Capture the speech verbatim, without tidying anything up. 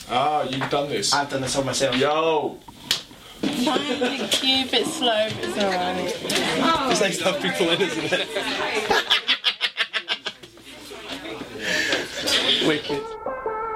Ah, you've done this. I've done this on myself. Yo! Trying to keep it slow, but it's alright. It's nice to have people in, isn't it? Wicked.